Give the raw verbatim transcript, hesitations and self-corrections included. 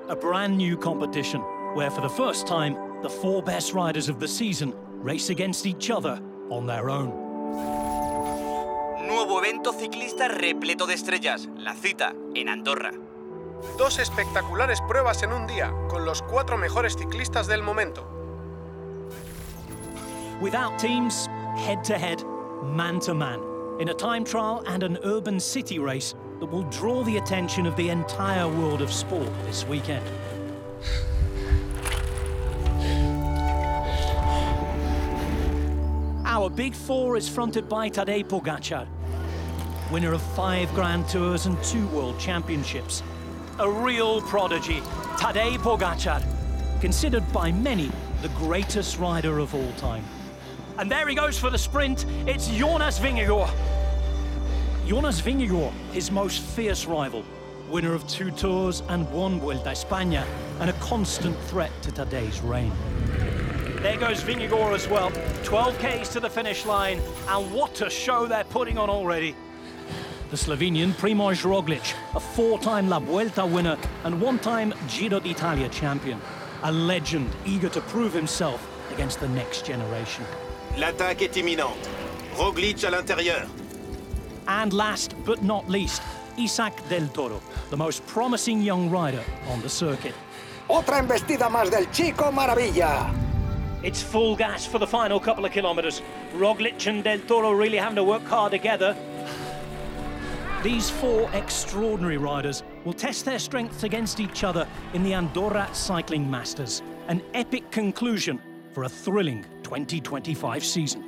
a brand new competition where for the first time, the four best riders of the season race against each other on their own. Nuevo evento ciclista repleto de estrellas, la cita en Andorra. Dos espectaculares pruebas en un día, con los cuatro mejores ciclistas del momento. Without teams, head-to-head, man-to-man, in a time trial and an urban city race that will draw the attention of the entire world of sport this weekend. Our Big Four is fronted by Tadej Pogačar, winner of five Grand Tours and two World Championships. A real prodigy, Tadej Pogačar, considered by many the greatest rider of all time. And there he goes for the sprint, it's Jonas Vingegaard. Jonas Vingegaard, his most fierce rival, winner of two Tours and one Vuelta a España, and a constant threat to Tadej's reign. There goes Vingegaard as well, twelve Ks to the finish line, and what a show they're putting on already. The Slovenian Primož Roglič, a four-time La Vuelta winner and one-time Giro d'Italia champion. A legend eager to prove himself against the next generation. L'attaque est imminente. Roglič à l'intérieur. And last but not least, Isaac del Toro, the most promising young rider on the circuit. Otra embestida más del Chico Maravilla. It's full gas for the final couple of kilometres. Roglič and del Toro really having to work hard together. These four extraordinary riders will test their strengths against each other in the Andorra Cycling Masters, an epic conclusion for a thrilling twenty twenty-five season.